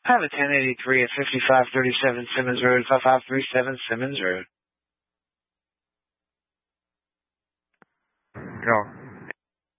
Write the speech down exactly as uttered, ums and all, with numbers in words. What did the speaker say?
I have a ten eighty-three at fifty-five thirty-seven Simmons Road, five five three seven Simmons Road. Yeah.